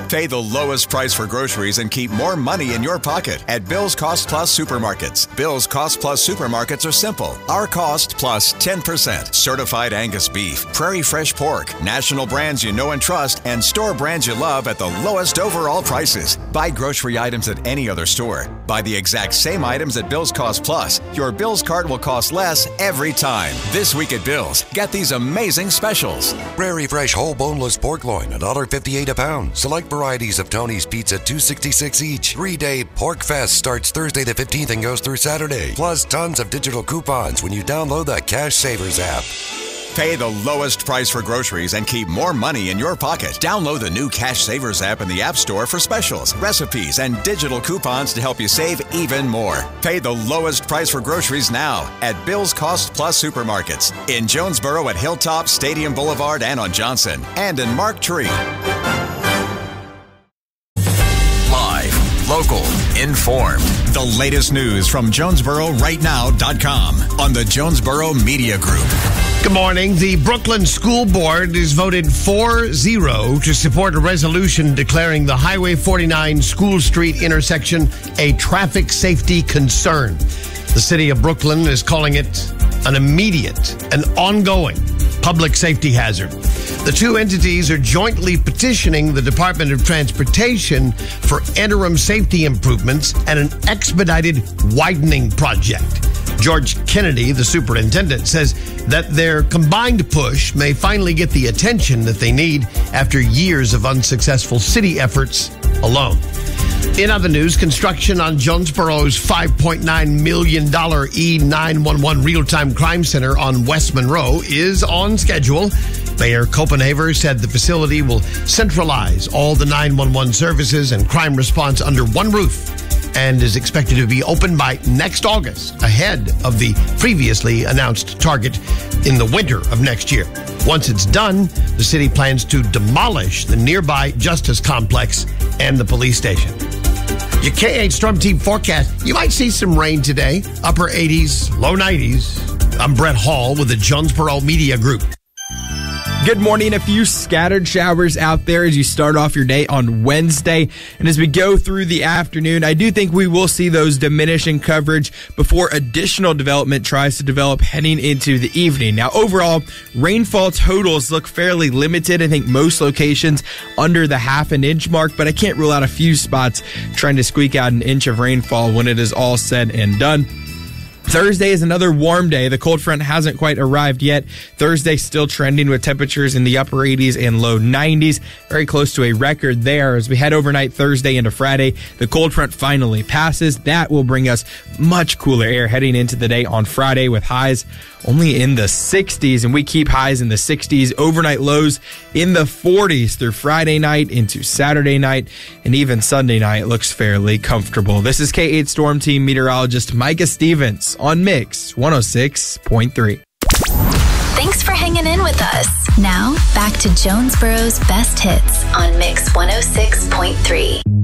Pay the lowest price for groceries and keep more money in your pocket at Bill's Cost Plus Supermarkets. Bill's Cost Plus Supermarkets are simple. Our cost plus 10%. Certified Angus beef, Prairie Fresh pork, national brands you know and trust, and store brands you love at the lowest overall prices. Buy grocery items at any other store. Buy the exact same items at Bill's Cost Plus. Your Bill's cart will cost less every time. This week at Bill's, get these amazing specials. Prairie Fresh whole boneless pork loin, $1.58 a pound. Select varieties of Tony's Pizza, $2.66 each. 3-day Pork Fest starts Thursday the 15th and goes through Saturday. Plus tons of digital coupons when you download the Cash Savers app. Pay the lowest price for groceries and keep more money in your pocket. Download the new Cash Savers app in the App Store for specials, recipes, and digital coupons to help you save even more. Pay the lowest price for groceries now at Bill's Cost Plus Supermarkets in Jonesboro at Hilltop, Stadium Boulevard, and on Johnson, and in Mark Tree. Live, local, informed. The latest news from JonesboroRightNow.com on the Jonesboro Media Group. Good morning. The Brooklyn School Board has voted 4-0 to support a resolution declaring the Highway 49 School Street intersection a traffic safety concern. The city of Brooklyn is calling it an immediate and ongoing public safety hazard. The two entities are jointly petitioning the Department of Transportation for interim safety improvements and an expedited widening project. George Kennedy, the superintendent, says that their combined push may finally get the attention that they need after years of unsuccessful city efforts alone. In other news, construction on Jonesboro's $5.9 million E911 real-time crime center on West Monroe is on schedule. Mayor Copenhaver said the facility will centralize all the 911 services and crime response under one roof and is expected to be open by next August, ahead of the previously announced target in the winter of next year. Once it's done, the city plans to demolish the nearby Justice Complex and the police station. Your K8 Storm Team forecast, you might see some rain today, upper 80s, low 90s. I'm Brett Hall with the Jonesboro Media Group. Good morning. A few scattered showers out there as you start off your day on Wednesday. And as we go through the afternoon, I do think we will see those diminish in coverage before additional development tries to develop heading into the evening. Now, overall, rainfall totals look fairly limited. I think most locations under the half an inch mark, but I can't rule out a few spots trying to squeak out an inch of rainfall when it is all said and done. Thursday is another warm day. The cold front hasn't quite arrived yet. Thursday still trending with temperatures in the upper 80s and low 90s. Very close to a record there. As we head overnight Thursday into Friday, the cold front finally passes. That will bring us much cooler air heading into the day on Friday with highs only in the 60s. And we keep highs in the 60s, overnight lows in the 40s through Friday night into Saturday night. And even Sunday night looks fairly comfortable. This is K8 Storm Team meteorologist Micah Stevens on Mix 106.3. Thanks for hanging in with us. Now, back to Jonesboro's best hits on Mix 106.3.